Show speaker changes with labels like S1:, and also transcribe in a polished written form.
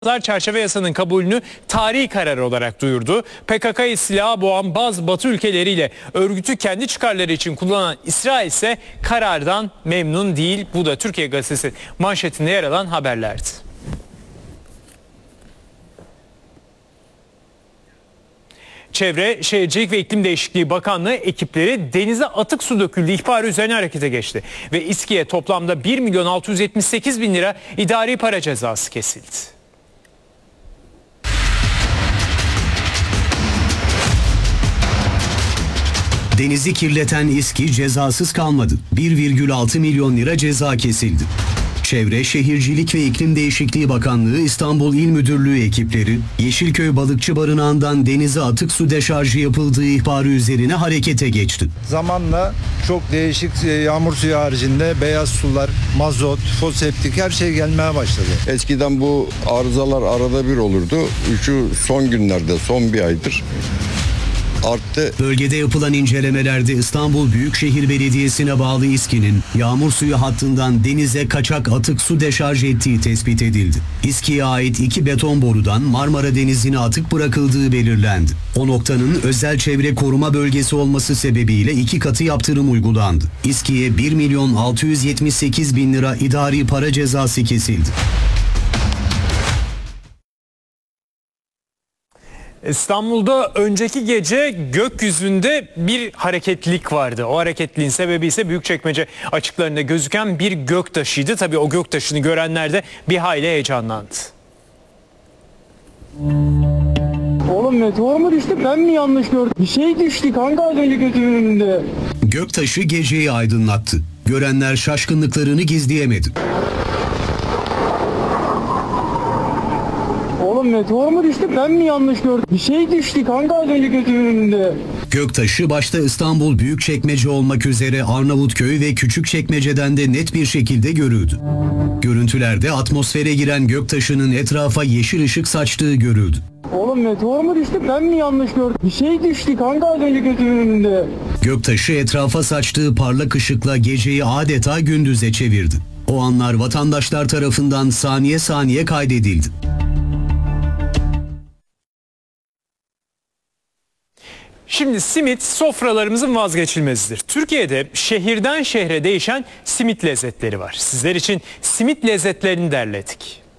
S1: Çerçeve yasanın kabulünü tarihi karar olarak duyurdu. PKK'yı silaha boğan bazı Batı ülkeleriyle örgütü kendi çıkarları için kullanan İsrail ise karardan memnun değil. Bu da Türkiye Gazetesi manşetinde yer alan haberlerdi. Çevre, Şehircilik ve İklim Değişikliği Bakanlığı ekipleri denize atık su döküldüğü ihbarı üzerine harekete geçti. Ve İSKİ'ye toplamda 1.678.000 lira idari para cezası kesildi.
S2: Denizi kirleten İSKİ cezasız kalmadı. 1,6 milyon lira ceza kesildi. Çevre, Şehircilik ve İklim Değişikliği Bakanlığı İstanbul İl Müdürlüğü ekipleri Yeşilköy Balıkçı Barınağı'ndan denize atık su deşarjı yapıldığı ihbarı üzerine harekete geçti.
S3: Zamanla çok değişik yağmur suyu haricinde beyaz sular, mazot, foseptik her şey gelmeye başladı.
S4: Eskiden bu arızalar arada bir olurdu. Şu son günlerde, son bir aydır arttı.
S2: Bölgede yapılan incelemelerde İstanbul Büyükşehir Belediyesi'ne bağlı İSKİ'nin yağmur suyu hattından denize kaçak atık su deşarj ettiği tespit edildi. İSKİ'ye ait 2 beton borudan Marmara Denizi'ne atık bırakıldığı belirlendi. O noktanın özel çevre koruma bölgesi olması sebebiyle 2 katı yaptırım uygulandı. İSKİ'ye 1.678.000 lira idari para cezası kesildi.
S1: İstanbul'da önceki gece gökyüzünde bir hareketlilik vardı. O hareketliliğin sebebi ise Büyükçekmece açıklarında gözüken bir göktaşıydı. Tabii o göktaşını görenler de bir hayli heyecanlandı.
S5: Oğlum meteor mu düştü, ben mi yanlış gördüm? Bir şey düştü kanka az önce gözümün önünde.
S2: Göktaşı geceyi aydınlattı. Görenler şaşkınlıklarını gizleyemedi.
S5: Oğlum meteor mu düştü, ben mi yanlış gördüm? Bir şey düştü kanka az önce gözümün önünde.
S2: Göktaşı başta İstanbul Büyükçekmece olmak üzere Arnavutköy ve Küçükçekmece'den de net bir şekilde görüldü. Görüntülerde atmosfere giren göktaşının etrafa yeşil ışık saçtığı görüldü.
S5: Oğlum meteor mu düştü, ben mi yanlış gördüm? Bir şey düştü kanka az önce gözümün önünde.
S2: Göktaşı etrafa saçtığı parlak ışıkla geceyi adeta gündüze çevirdi. O anlar vatandaşlar tarafından saniye saniye kaydedildi.
S1: Şimdi simit sofralarımızın vazgeçilmezidir. Türkiye'de şehirden şehre değişen simit lezzetleri var. Sizler için simit lezzetlerini derledik.